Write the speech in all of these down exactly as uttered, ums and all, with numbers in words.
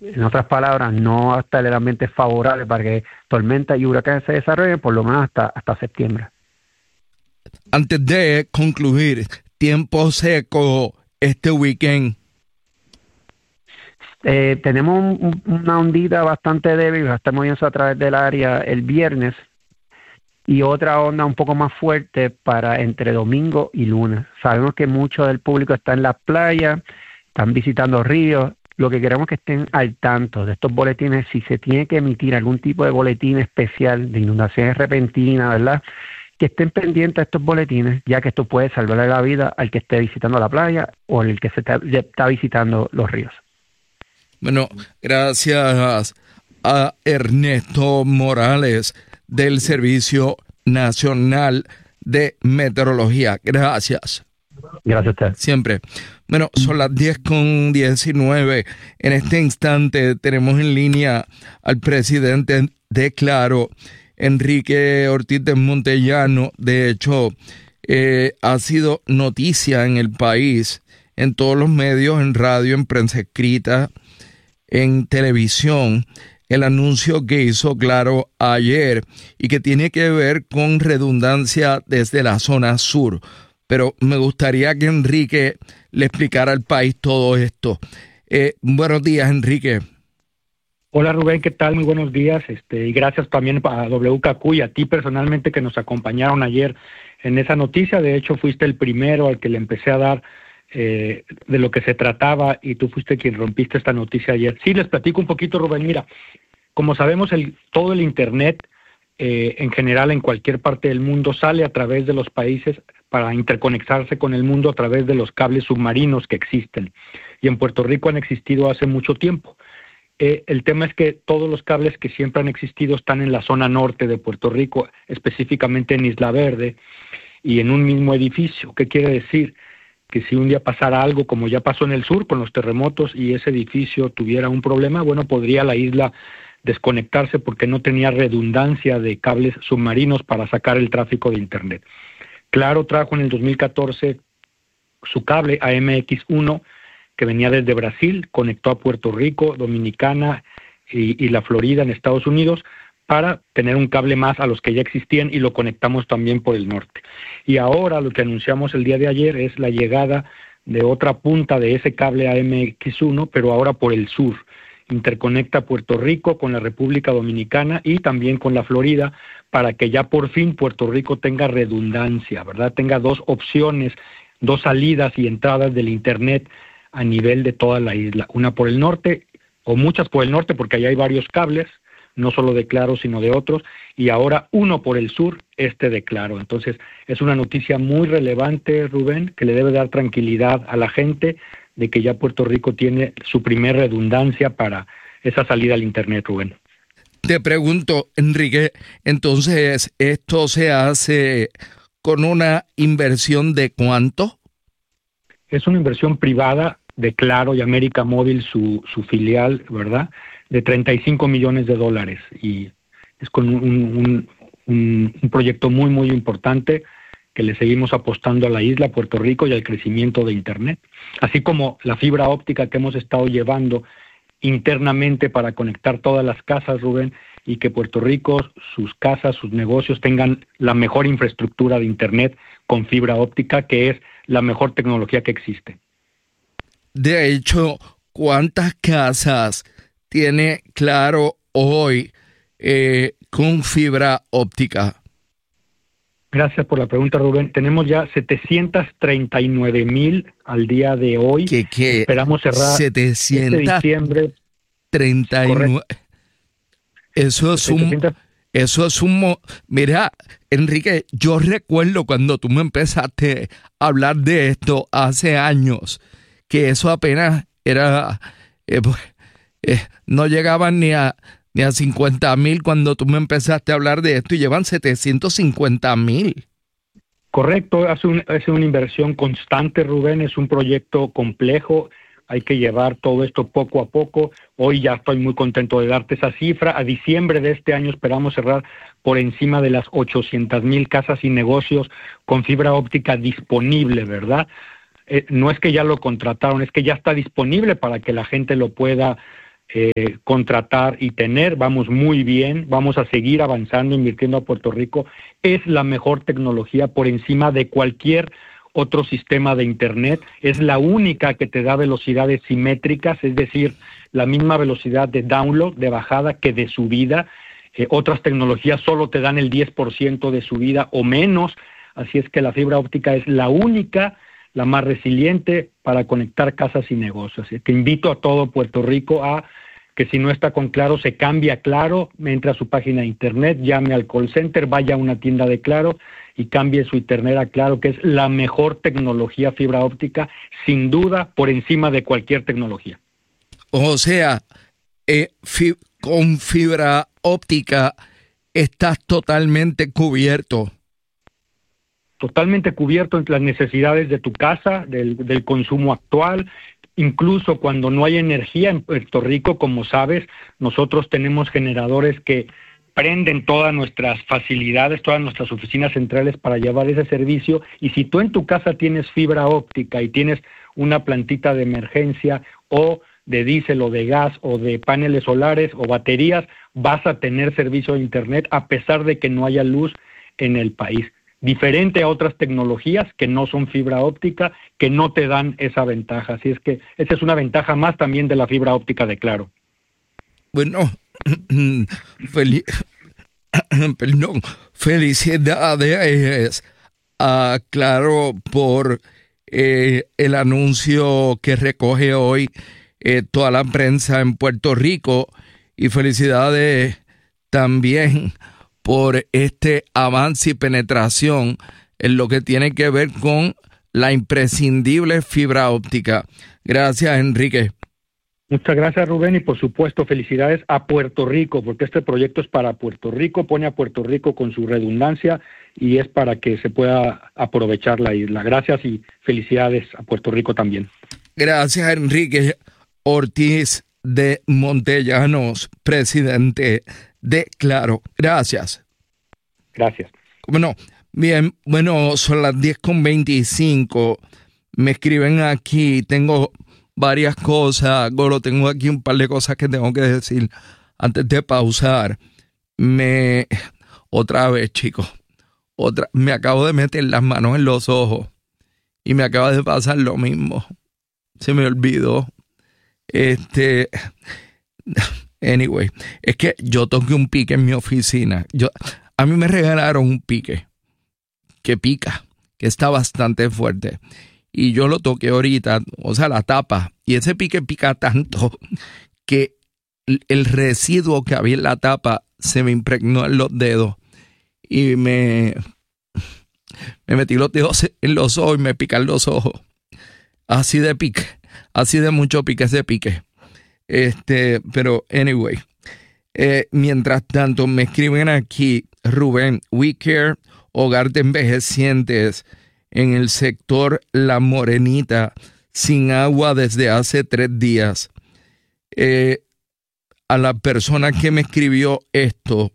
en otras palabras, no hasta el ambiente favorable para que tormentas y huracanes se desarrollen, por lo menos hasta, hasta septiembre. Antes de concluir, tiempo seco este weekend. Eh, tenemos un, una ondita bastante débil, va a estar moviéndose a través del área el viernes, y otra onda un poco más fuerte para entre domingo y lunes. Sabemos que mucho del público está en las playas, están visitando ríos. Lo que queremos es que estén al tanto de estos boletines. Si se tiene que emitir algún tipo de boletín especial de inundaciones repentinas, ¿verdad?, que estén pendientes de estos boletines, ya que esto puede salvarle la vida al que esté visitando la playa o al que se está, está visitando los ríos. Bueno, gracias a Ernesto Morales del Servicio Nacional de Meteorología. Gracias. Gracias a usted. Siempre. Bueno, son las diez con diecinueve. En este instante tenemos en línea al presidente de Claro, Enrique Ortiz de Montellano. De hecho, eh, ha sido noticia en el país, en todos los medios, en radio, en prensa escrita, en televisión, el anuncio que hizo Claro ayer y que tiene que ver con redundancia desde la zona sur. Pero me gustaría que Enrique le explicara al país todo esto. Eh, buenos días, Enrique. Hola, Rubén, ¿qué tal? Muy buenos días. Este, y gracias también a W K Q y a ti personalmente que nos acompañaron ayer en esa noticia. De hecho, fuiste el primero al que le empecé a dar eh, de lo que se trataba y tú fuiste quien rompiste esta noticia ayer. Sí, les platico un poquito, Rubén. Mira, como sabemos, el, todo el Internet eh, en general en cualquier parte del mundo sale a través de los países para interconectarse con el mundo a través de los cables submarinos que existen. Y en Puerto Rico han existido hace mucho tiempo. Eh, el tema es que todos los cables que siempre han existido están en la zona norte de Puerto Rico, específicamente en Isla Verde y en un mismo edificio. ¿Qué quiere decir? Que si un día pasara algo como ya pasó en el sur con los terremotos y ese edificio tuviera un problema, bueno, podría la isla desconectarse porque no tenía redundancia de cables submarinos para sacar el tráfico de Internet. Claro trajo en el dos mil catorce su cable A M X uno que venía desde Brasil, conectó a Puerto Rico, Dominicana y, y la Florida en Estados Unidos para tener un cable más a los que ya existían y lo conectamos también por el norte. Y ahora lo que anunciamos el día de ayer es la llegada de otra punta de ese cable A M X uno, pero ahora por el sur. Interconecta Puerto Rico con la República Dominicana y también con la Florida para que ya por fin Puerto Rico tenga redundancia, ¿verdad? Tenga dos opciones, dos salidas y entradas del Internet a nivel de toda la isla. Una por el norte, o muchas por el norte, porque allá hay varios cables, no solo de Claro, sino de otros, y ahora uno por el sur, este de Claro. Entonces, es una noticia muy relevante, Rubén, que le debe dar tranquilidad a la gente de que ya Puerto Rico tiene su primer redundancia para esa salida al Internet, Rubén. Te pregunto, Enrique, entonces, ¿esto se hace con una inversión de cuánto? Es una inversión privada de Claro y América Móvil, su, su filial, ¿verdad?, de treinta y cinco millones de dólares. Y es con un, un, un, un proyecto muy, muy importante que le seguimos apostando a la isla, Puerto Rico, y al crecimiento de Internet. Así como la fibra óptica que hemos estado llevando internamente para conectar todas las casas, Rubén, y que Puerto Rico, sus casas, sus negocios tengan la mejor infraestructura de Internet con fibra óptica, que es la mejor tecnología que existe. De hecho, ¿cuántas casas tiene Claro hoy eh, con fibra óptica? Gracias por la pregunta, Rubén. Tenemos ya setecientos treinta y nueve mil al día de hoy. ¿Qué, qué? Esperamos cerrar setecientos este diciembre. treinta y nueve. Eso es un... Eso es un... Mira, Enrique, yo recuerdo cuando tú me empezaste a hablar de esto hace años, que eso apenas era... Eh, eh, no llegaban ni a... ni a cincuenta mil cuando tú me empezaste a hablar de esto y llevan setecientos cincuenta mil. Correcto, es, un, es una inversión constante, Rubén, es un proyecto complejo, hay que llevar todo esto poco a poco. Hoy ya estoy muy contento de darte esa cifra. A diciembre de este año esperamos cerrar por encima de las ochocientas mil casas y negocios con fibra óptica disponible, ¿verdad? Eh, no es que ya lo contrataron, es que ya está disponible para que la gente lo pueda eh, contratar y tener. Vamos muy bien, vamos a seguir avanzando, invirtiendo a Puerto Rico. Es la mejor tecnología por encima de cualquier otro sistema de Internet. Es la única que te da velocidades simétricas, es decir, la misma velocidad de download, de bajada, que de subida. Eh, otras tecnologías solo te dan el diez por ciento de subida o menos, así es que la fibra óptica es la única, la más resiliente para conectar casas y negocios. Así que invito a todo Puerto Rico a que si no está con Claro, se cambie a Claro, entre a su página de Internet, llame al call center, vaya a una tienda de Claro y cambie su Internet a Claro, que es la mejor tecnología fibra óptica, sin duda, por encima de cualquier tecnología. O sea, eh, fi- con fibra óptica estás totalmente cubierto. Totalmente cubierto en las necesidades de tu casa, del, del consumo actual. Incluso cuando no hay energía en Puerto Rico, como sabes, nosotros tenemos generadores que prenden todas nuestras facilidades, todas nuestras oficinas centrales para llevar ese servicio. Y si tú en tu casa tienes fibra óptica y tienes una plantita de emergencia o de diésel o de gas o de paneles solares o baterías, vas a tener servicio de Internet a pesar de que no haya luz en el país. Diferente a otras tecnologías que no son fibra óptica, que no te dan esa ventaja. Así es que esa es una ventaja más también de la fibra óptica de Claro. Bueno, fel- perdón, felicidades a Claro por eh, el anuncio que recoge hoy eh, toda la prensa en Puerto Rico, y felicidades también por este avance y penetración en lo que tiene que ver con la imprescindible fibra óptica. Gracias, Enrique. Muchas gracias, Rubén, y por supuesto felicidades a Puerto Rico, porque este proyecto es para Puerto Rico, pone a Puerto Rico con su redundancia y es para que se pueda aprovechar la isla. Gracias y felicidades a Puerto Rico también. Gracias, Enrique Ortiz de Montellanos, presidente de Claro. Gracias. Gracias. Bueno, bien, bueno, son las diez con veinticinco. Me escriben aquí, tengo varias cosas, Golo, tengo aquí un par de cosas que tengo que decir antes de pausar. Me, otra vez, chicos, otra, me acabo de meter las manos en los ojos y me acaba de pasar lo mismo. Se me olvidó. Este, anyway, es que yo toqué un pique en mi oficina. Yo, a mí me regalaron un pique que pica, que está bastante fuerte. Y yo lo toqué ahorita, o sea, la tapa. Y ese pique pica tanto que el residuo que había en la tapa se me impregnó en los dedos. Y me, me metí los dedos en los ojos y me pican los ojos. Así de pique, así de mucho pique ese pique. Este, pero anyway. Eh, mientras tanto, me escriben aquí, Rubén, We Care, hogar de envejecientes en el sector La Morenita, sin agua desde hace tres días. Eh, a la persona que me escribió esto,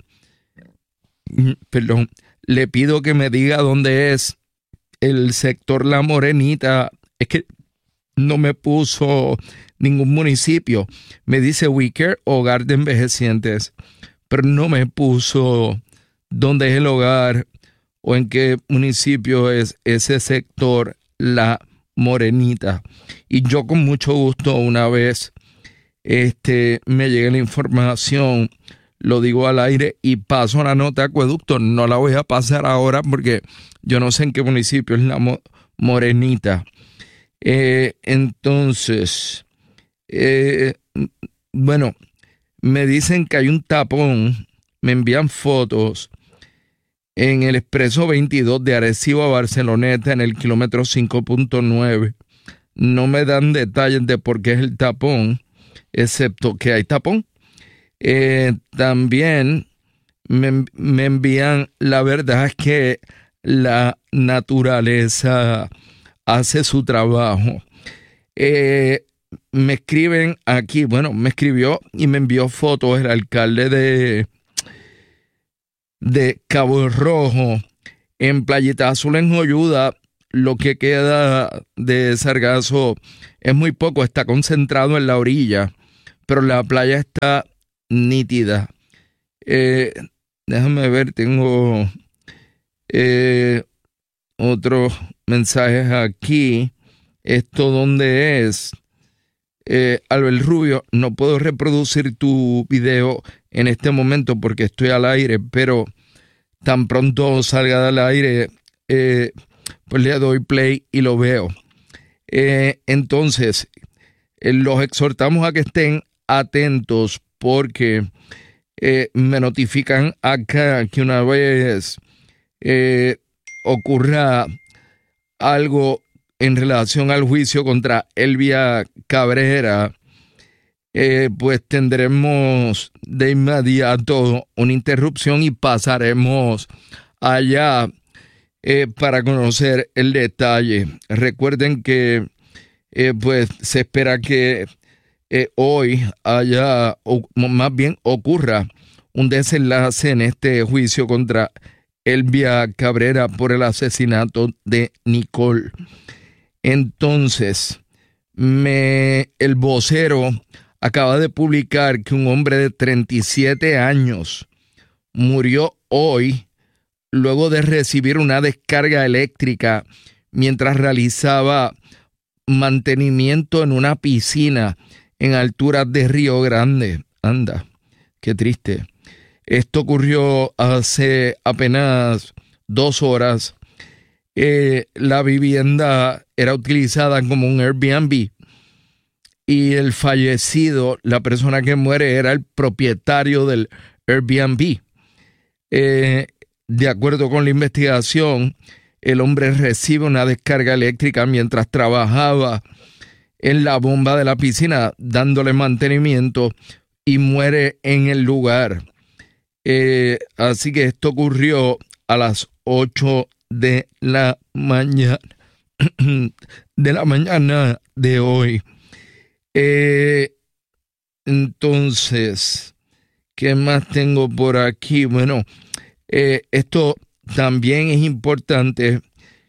perdón, le pido que me diga dónde es el sector La Morenita. Es que no me puso ningún municipio. Me dice We Care, hogar de envejecientes, pero no me puso dónde es el hogar o en qué municipio es ese sector La Morenita. Y yo con mucho gusto, una vez este, me llegue la información, lo digo al aire y paso la nota de acueducto. No la voy a pasar ahora porque yo no sé en qué municipio es La Mo- Morenita. Eh, entonces, eh, bueno, me dicen que hay un tapón, me envían fotos en el expreso veintidós de Arecibo a Barceloneta en el kilómetro cinco punto nueve. No me dan detalles de por qué es el tapón, excepto que hay tapón. Eh, también me, me envían, la verdad es que la naturaleza hace su trabajo. Eh, me escriben aquí, bueno, me escribió y me envió fotos el alcalde de, de Cabo Rojo, en Playita Azul, en Joyuda. Lo que queda de sargazo es muy poco, está concentrado en la orilla, pero la playa está nítida. Eh, déjame ver, tengo eh, otros mensajes aquí. ¿Esto dónde es? Eh, Albert Rubio, no puedo reproducir tu video en este momento porque estoy al aire, pero tan pronto salga del aire, eh, pues le doy play y lo veo. Eh, entonces, eh, los exhortamos a que estén atentos porque eh, me notifican acá que una vez eh, ocurra algo en relación al juicio contra Elvia Cabrera, eh, pues tendremos de inmediato una interrupción y pasaremos allá eh, para conocer el detalle. Recuerden que eh, pues se espera que eh, hoy haya, o más bien ocurra, un desenlace en este juicio contra Elvia Cabrera por el asesinato de Nicole. Entonces, me, el vocero acaba de publicar que un hombre de treinta y siete años murió hoy luego de recibir una descarga eléctrica mientras realizaba mantenimiento en una piscina en alturas de Río Grande. Anda, qué triste. Esto ocurrió hace apenas dos horas. Eh, la vivienda era utilizada como un Airbnb y el fallecido, la persona que muere, era el propietario del Airbnb. Eh, de acuerdo con la investigación, el hombre recibe una descarga eléctrica mientras trabajaba en la bomba de la piscina, dándole mantenimiento, y muere en el lugar. Eh, así que esto ocurrió a las ocho de la mañana de la mañana de hoy. Eh, entonces, ¿qué más tengo por aquí? Bueno, eh, esto también es importante.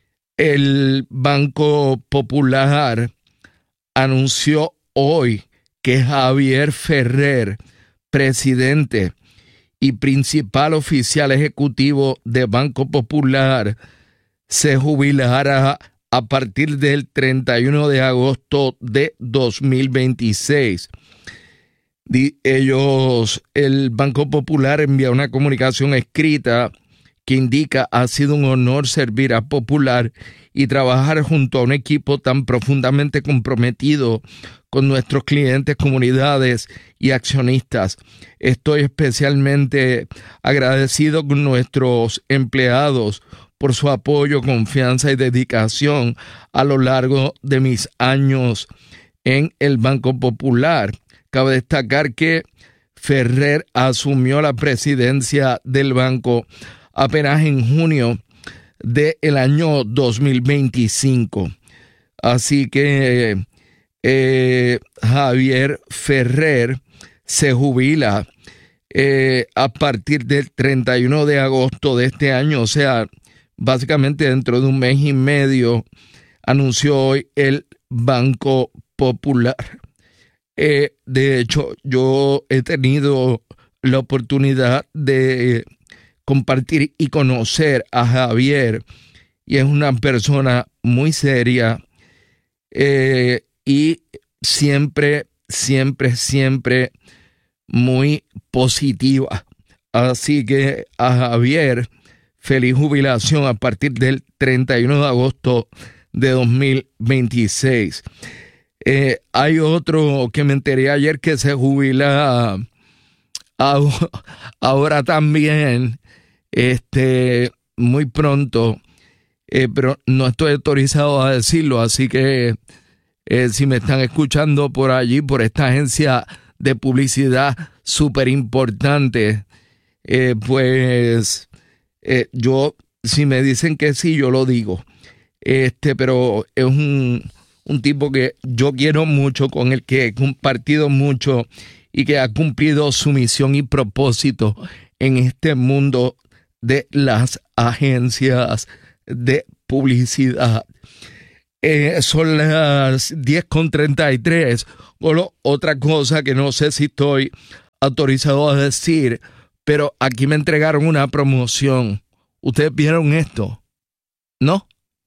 El Banco Popular anunció hoy que Javier Ferrer, presidente y principal oficial ejecutivo de Banco Popular, se jubilará a partir del treinta y uno de agosto de dos mil veintiséis. Ellos, el Banco Popular envía una comunicación escrita que indica: ha sido un honor servir a Popular y trabajar junto a un equipo tan profundamente comprometido con nuestros clientes, comunidades y accionistas. Estoy especialmente agradecido con nuestros empleados por su apoyo, confianza y dedicación a lo largo de mis años en el Banco Popular. Cabe destacar que Ferrer asumió la presidencia del banco apenas en junio del año dos mil veinticinco. Así que eh, Javier Ferrer se jubila eh, a partir del treinta y uno de agosto de este año, o sea, básicamente dentro de un mes y medio, anunció hoy el Banco Popular. Eh, de hecho, yo he tenido la oportunidad de compartir y conocer a Javier, y es una persona muy seria eh, y siempre, siempre, siempre muy positiva. Así que a Javier, feliz jubilación a partir del treinta y uno de agosto de dos mil veintiséis. Eh, hay otro que me enteré ayer que se jubila ahora también, este, muy pronto, eh, pero no estoy autorizado a decirlo, así que eh, si me están escuchando por allí, por esta agencia de publicidad súper importante, eh, pues eh, yo, si me dicen que sí, yo lo digo. Este, pero es un, un tipo que yo quiero mucho, con el que he compartido mucho y que ha cumplido su misión y propósito en este mundo de las agencias de publicidad. Eh, son las diez con treinta y tres. Bueno, otra cosa que no sé si estoy autorizado a decir, pero aquí me entregaron una promoción. ¿Ustedes vieron esto? ¿No?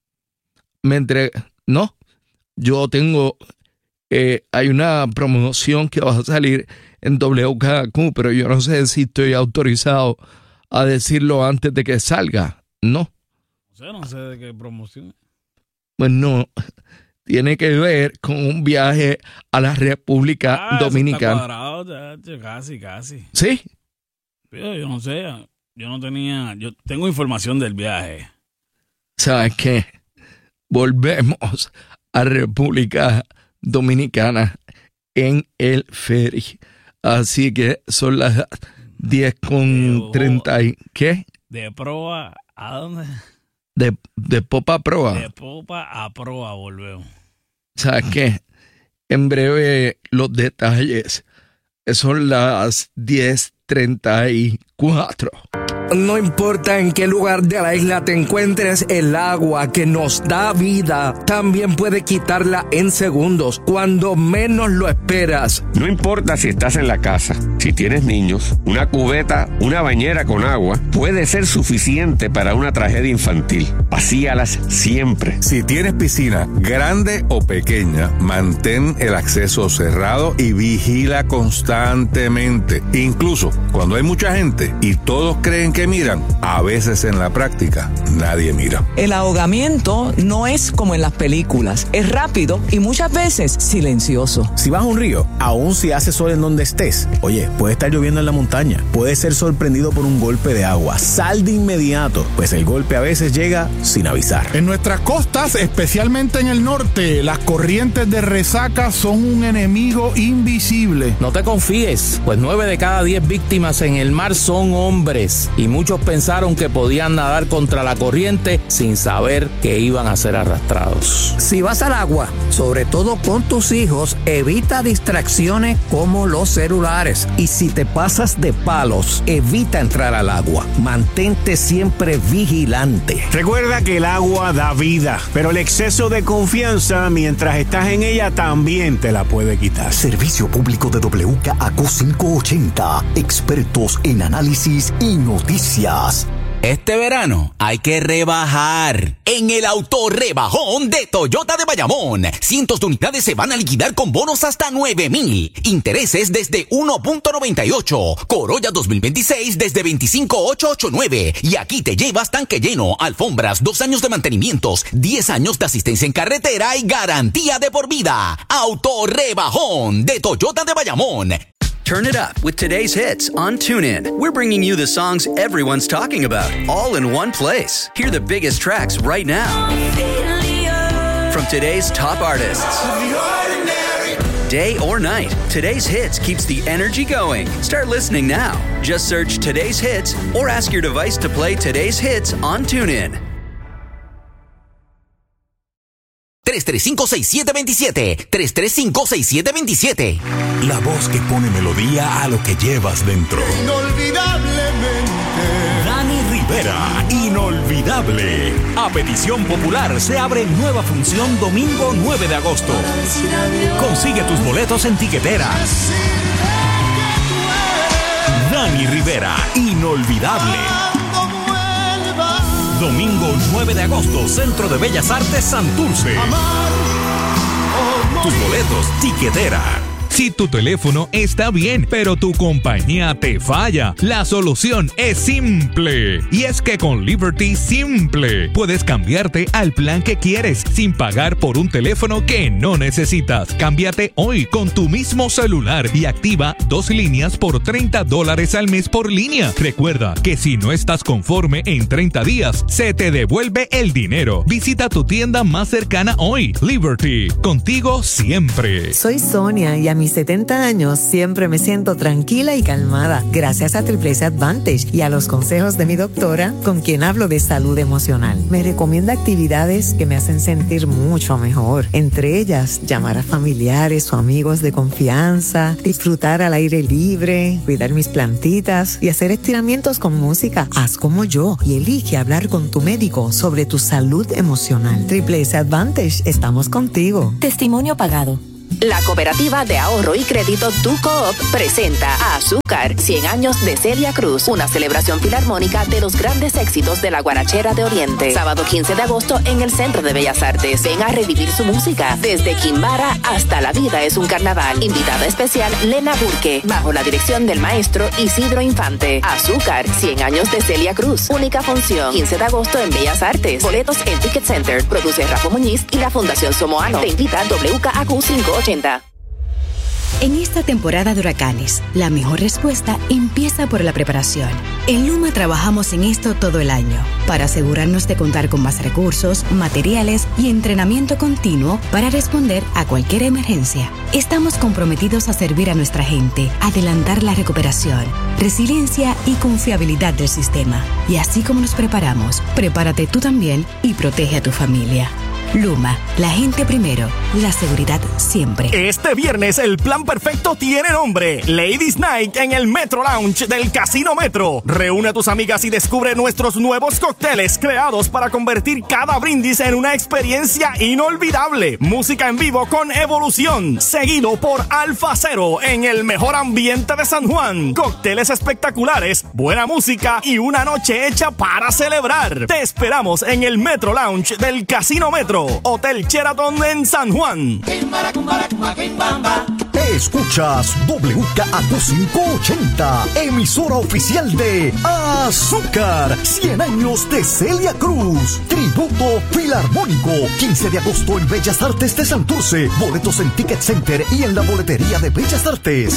Me entre... ¿No? Yo tengo... Eh, hay una promoción que va a salir en W K Q, pero yo no sé si estoy autorizado a decirlo antes de que salga. ¿No? O sea, no sé de qué promoción. Pues no, tiene que ver con un viaje a la República ah, Dominicana. Está cuadrado, casi, casi. ¿Sí? Yo, yo no sé, yo no tenía, yo tengo información del viaje. ¿Sabes qué? Volvemos a República Dominicana en el ferry. Así que son las diez con treinta y... ¿Qué? De proa, ¿a dónde? De, de popa a proa. De popa a proa volvemos. ¿Sabes qué? En breve los detalles. Son las diez treinta y cuatro. No importa en qué lugar de la isla te encuentres, el agua que nos da vida también puede quitarla en segundos, cuando menos lo esperas. No importa si estás en la casa, si tienes niños, una cubeta, una bañera con agua puede ser suficiente para una tragedia infantil. Vacíalas siempre. Si tienes piscina, grande o pequeña, mantén el acceso cerrado y vigila constantemente. Incluso cuando hay mucha gente y todos creen que miran, a veces en la práctica nadie mira. El ahogamiento no es como en las películas, es rápido y muchas veces silencioso. Si vas a un río, aun si hace sol en donde estés, oye, puede estar lloviendo en la montaña, puedes ser sorprendido por un golpe de agua, sal de inmediato, pues el golpe a veces llega sin avisar. En nuestras costas, especialmente en el norte, las corrientes de resaca son un enemigo invisible. No te confíes, pues nueve de cada diez víctimas en el mar son hombres y muchos pensaron que podían nadar contra la corriente sin saber que iban a ser arrastrados. Si vas al agua, sobre todo con tus hijos, evita distracciones como los celulares. Y si te pasas de palos, evita entrar al agua. Mantente siempre vigilante. Recuerda que el agua da vida, pero el exceso de confianza mientras estás en ella también te la puede quitar. Servicio público de W K Q quinientos ochenta, expertos en análisis y noticias. Este verano hay que rebajar. En el auto rebajón de Toyota de Bayamón, cientos de unidades se van a liquidar con bonos hasta nueve mil. Intereses desde uno punto noventa y ocho. Corolla dos mil veintiséis desde veinticinco mil ochocientos ochenta y nueve. Y aquí te llevas tanque lleno, alfombras, dos años de mantenimientos, diez años de asistencia en carretera y garantía de por vida. Auto rebajón de Toyota de Bayamón. Turn it up with today's hits on TuneIn. We're bringing you the songs everyone's talking about, all in one place. Hear the biggest tracks right now. From today's top artists. Day or night, today's hits keeps the energy going. Start listening now. Just search today's hits or ask your device to play today's hits on TuneIn. tres tres cinco, seis siete dos siete. tres tres cinco, seis siete dos siete. La voz que pone melodía a lo que llevas dentro. Inolvidablemente. Dani Rivera, inolvidable. A petición popular se abre nueva función domingo nueve de agosto. Consigue tus boletos en Tiquetera. Dani Rivera, inolvidable. Domingo nueve de agosto, Centro de Bellas Artes Santurce. Tus boletos, Tiquetera. Si tu teléfono está bien, pero tu compañía te falla, la solución es simple. Y es que con Liberty Simple puedes cambiarte al plan que quieres sin pagar por un teléfono que no necesitas. Cámbiate hoy con tu mismo celular y activa dos líneas por treinta dólares al mes por línea. Recuerda que si no estás conforme en treinta días, se te devuelve el dinero. Visita tu tienda más cercana hoy. Liberty, contigo siempre. Soy Sonia y a mi mis setenta años siempre me siento tranquila y calmada gracias a Triple S Advantage y a los consejos de mi doctora, con quien hablo de salud emocional. Me recomienda actividades que me hacen sentir mucho mejor, entre ellas llamar a familiares o amigos de confianza, disfrutar al aire libre, cuidar mis plantitas y hacer estiramientos con música. Haz como yo y elige hablar con tu médico sobre tu salud emocional. Triple S Advantage, estamos contigo. Testimonio pagado. La Cooperativa de Ahorro y Crédito Tu Coop presenta a Azúcar, cien años de Celia Cruz, una celebración filarmónica de los grandes éxitos de la guarachera de Oriente. Sábado quince de agosto en el Centro de Bellas Artes. Ven a revivir su música, desde Quimbara hasta La Vida es un Carnaval. Invitada especial Lena Burke, bajo la dirección del maestro Isidro Infante. Azúcar, cien años de Celia Cruz, única función, quince de agosto en Bellas Artes. Boletos en Ticket Center. Produce Rafa Muñiz y la Fundación Somoano. Te invita W K A Q quinientos ochenta. En esta temporada de huracanes, la mejor respuesta empieza por la preparación. En Luma trabajamos en esto todo el año, para asegurarnos de contar con más recursos, materiales y entrenamiento continuo para responder a cualquier emergencia. Estamos comprometidos a servir a nuestra gente, adelantar la recuperación, resiliencia y confiabilidad del sistema. Y así como nos preparamos, prepárate tú también y protege a tu familia. Luma, la gente primero, la seguridad siempre. Este viernes el plan perfecto tiene nombre: Ladies Night en el Metro Lounge del Casino Metro. Reúne a tus amigas y descubre nuestros nuevos cócteles creados para convertir cada brindis en una experiencia inolvidable. Música en vivo con Evolución, seguido por Alfa Cero en el mejor ambiente de San Juan. Cócteles espectaculares, buena música y una noche hecha para celebrar. Te esperamos en el Metro Lounge del Casino Metro, Hotel Sheraton en San Juan. Escuchas W K A Q quinientos ochenta, emisora oficial de Azúcar, cien años de Celia Cruz, tributo filarmónico, quince de agosto en Bellas Artes de Santurce. Boletos en Ticket Center y en la boletería de Bellas Artes.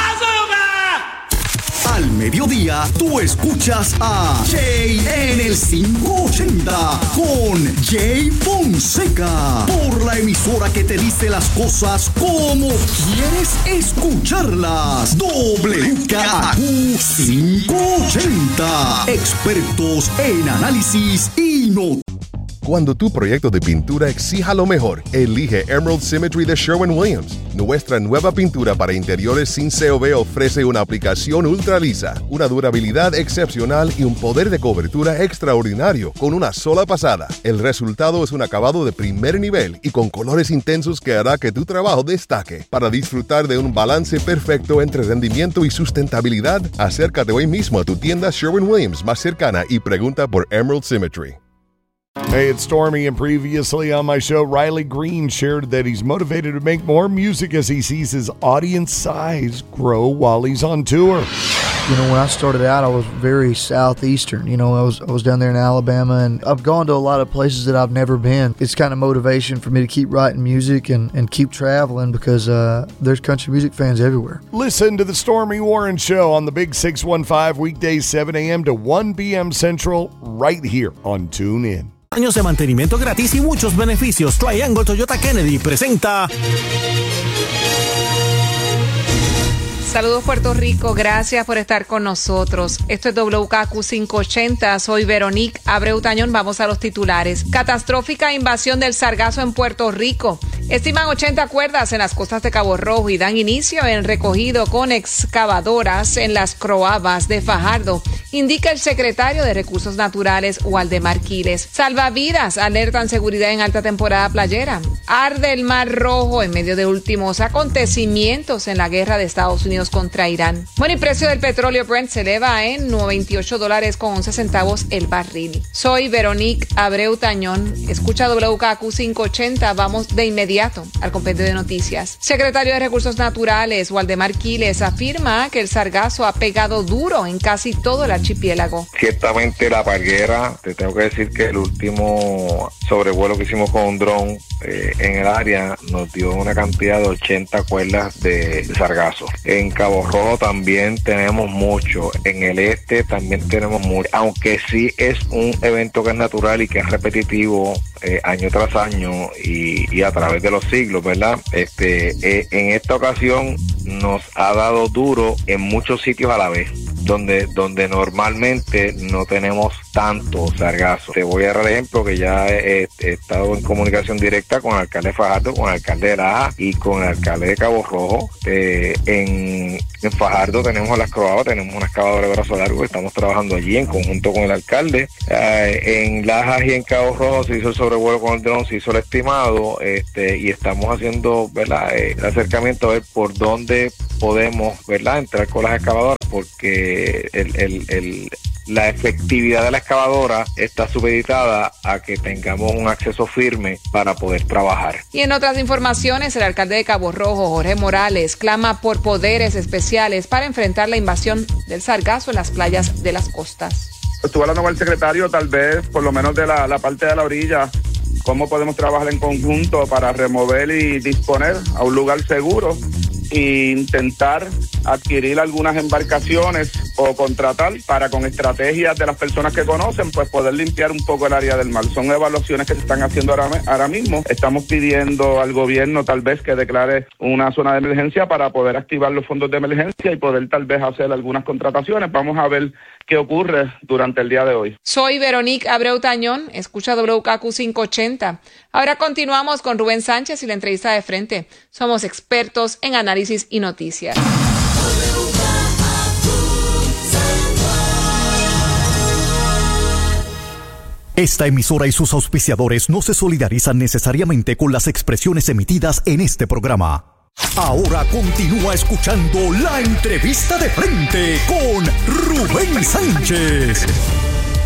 Al mediodía, tú escuchas a Jay en el quinientos ochenta con Jay Fonseca, por la emisora que te dice las cosas como quieres escucharlas. W K A Q quinientos ochenta, expertos en análisis y noticias. Cuando tu proyecto de pintura exija lo mejor, elige Emerald Symmetry de Sherwin-Williams. Nuestra nueva pintura para interiores sin C O V ofrece una aplicación ultra lisa, una durabilidad excepcional y un poder de cobertura extraordinario con una sola pasada. El resultado es un acabado de primer nivel y con colores intensos que hará que tu trabajo destaque. Para disfrutar de un balance perfecto entre rendimiento y sustentabilidad, acércate hoy mismo a tu tienda Sherwin-Williams más cercana y pregunta por Emerald Symmetry. Hey, it's Stormy, and previously on my show, Riley Green shared that he's motivated to make more music as he sees his audience size grow while he's on tour. You know, when I started out, I was very southeastern. You know, I was I was down there in Alabama, and I've gone to a lot of places that I've never been. It's kind of motivation for me to keep writing music and, and keep traveling because uh, there's country music fans everywhere. Listen to the Stormy Warren Show on the Big six one five, weekdays seven a.m. to one p.m. Central, right here on TuneIn. Años de mantenimiento gratis y muchos beneficios. Triangle Toyota Kennedy presenta... Saludos Puerto Rico, gracias por estar con nosotros. Esto es W K Q quinientos ochenta, soy Veronique Abreu Tañón. Vamos a los titulares. Catastrófica invasión del sargazo en Puerto Rico. Estiman ochenta cuerdas en las costas de Cabo Rojo y dan inicio en recogido con excavadoras en las Croabas de Fajardo, indica el secretario de Recursos Naturales, Waldemar Quiles. Salvavidas alertan seguridad en alta temporada playera. Arde el Mar Rojo en medio de últimos acontecimientos en la guerra de Estados Unidos contra Irán. Bueno, el precio del petróleo Brent se eleva en noventa y ocho dólares con once centavos el barril. Soy Veronique Abreu Tañón. Escucha W K Q quinientos ochenta. Vamos de inmediato al compendio de noticias. Secretario de Recursos Naturales, Waldemar Quiles, afirma que el sargazo ha pegado duro en casi todo el archipiélago. Ciertamente la Parguera, te tengo que decir que el último sobrevuelo que hicimos con un dron eh, en el área nos dio una cantidad de ochenta cuerdas de, de sargazo. En Cabo Rojo también tenemos mucho, en el este también tenemos mucho, aunque sí es un evento que es natural y que es repetitivo eh, año tras año y, y a través de los siglos, ¿verdad? Este, eh, en esta ocasión nos ha dado duro en muchos sitios a la vez, donde donde normalmente no tenemos tanto sargazo. Te voy a dar el ejemplo que ya he, he estado en comunicación directa con el alcalde de Fajardo, con el alcalde de Laja y con el alcalde de Cabo Rojo. Eh, en, en Fajardo tenemos las croabas, tenemos una excavadora de brazo largo, estamos trabajando allí en conjunto con el alcalde. Eh, en Laja y en Cabo Rojo se hizo el sobrevuelo con el dron, se hizo el estimado, este, y estamos haciendo, ¿verdad?, eh, el acercamiento a ver por dónde podemos, ¿verdad?, entrar con las excavadoras, porque el, el, el, la efectividad de la excavadora está supeditada a que tengamos un acceso firme para poder trabajar. Y en otras informaciones, el alcalde de Cabo Rojo, Jorge Morales, clama por poderes especiales para enfrentar la invasión del sargazo en las playas de las costas. Estuve hablando con el secretario, tal vez, por lo menos de la, la parte de la orilla, cómo podemos trabajar en conjunto para remover y disponer a un lugar seguro e intentar adquirir algunas embarcaciones o contratar para, con estrategias de las personas que conocen, pues poder limpiar un poco el área del mar. Son evaluaciones que se están haciendo ahora, ahora mismo. Estamos pidiendo al gobierno tal vez que declare una zona de emergencia para poder activar los fondos de emergencia y poder tal vez hacer algunas contrataciones. Vamos a ver qué ocurre durante el día de hoy. Soy Veronique Abreu Tañón, escucha W K Q quinientos ochenta. Ahora continuamos con Rubén Sánchez y la entrevista de frente. Somos expertos en análisis y noticias. Esta emisora y sus auspiciadores no se solidarizan necesariamente con las expresiones emitidas en este programa. Ahora continúa escuchando la entrevista de frente con Rubén Sánchez.